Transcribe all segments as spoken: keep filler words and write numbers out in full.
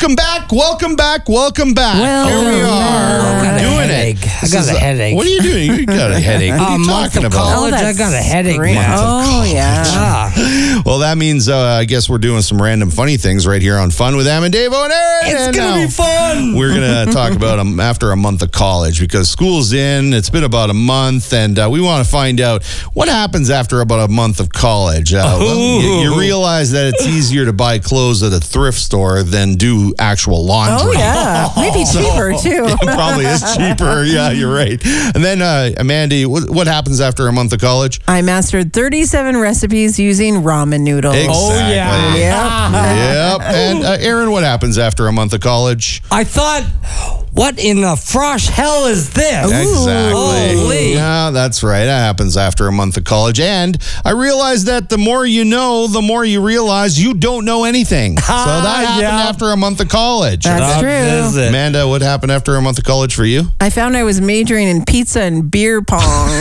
Welcome back, welcome back, welcome back. Well, Here we are. I got a doing headache. it. I This got is a headache. What are you doing? You got a headache. What are A you month talking of about? college, I got a headache, great. man. Oh, yeah. Ah, Well, that means uh, I guess we're doing some random funny things right here on Fun with Am and Dave and Aaron. it's And gonna now be fun. We're going to talk about um, after a month of college because school's in. It's been about a month, and uh, we want to find out what happens after about a month of college. Uh, well, you, you realize that it's easier to buy clothes at a thrift store than do actual laundry. Oh, yeah. Maybe cheaper, too. It probably is cheaper. Yeah, you're right. And then, uh, Amanda, what, what happens after a month of college? I mastered thirty-seven recipes using ramen noodles. Exactly. Oh, yeah. Yep. Yep. And uh, Aaron, what happens after a month of college? I thought, what in the frosh hell is this? Exactly. Holy. Yeah, that's right. That happens after a month of college. And I realized that the more you know, the more you realize you don't know anything. So that happened yeah. after a month of college. That's That true. is it. Amanda, what happened after a month of college for you? I found I was majoring in pizza and beer pong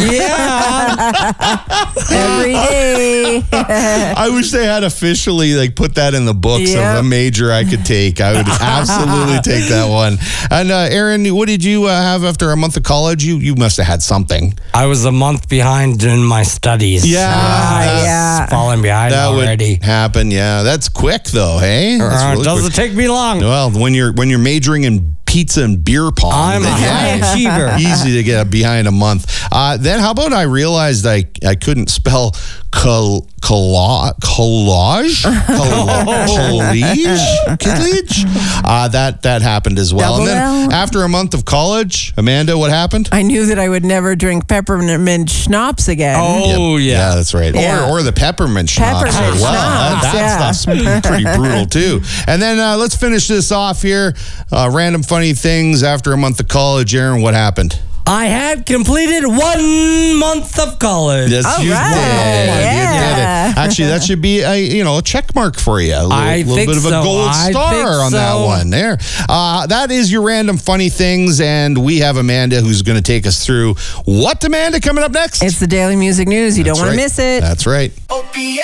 Yeah. every day. I wish they had officially like put that in the books Yep. of a major I could take. I would absolutely take that one. And uh, Aaron, what did you uh, have after a month of college? You you must have had something. I was a month behind in my studies. Yeah. Ah, That's- yeah. Falling behind That already. would happen. Yeah, that's quick though. Hey, that's Uh, really doesn't quick. take me long. Well, when you're when you're majoring in pizza and beer pong, I'm a then, high yeah, achiever. easy to get behind a month. Uh, then how about I realized I I couldn't spell col- colla- collage collage collage. Uh, that that happened as well. Double and then L? after a month of college, Amanda, what happened? I knew that I would never drink peppermint schnapps again. Oh, Yep. yeah. that's right. Yeah. Or or the peppermint schnapps Peppermint as well. schnapps, that yeah. stuff's pretty brutal too. And then uh, let's finish this off here. Uh, random funny things after a month of college. Aaron, what happened? I had completed one month of college. Yes, All you right. did. You did Yeah. it. Actually, that should be a you know a check mark for you. A little, I little think bit of a so. gold I star think on that so. one. There. Uh, that is your random funny things, and we have Amanda who's going to take us through what, Amanda, coming up next. It's the Daily Music News. You That's don't want right. to miss it. That's right.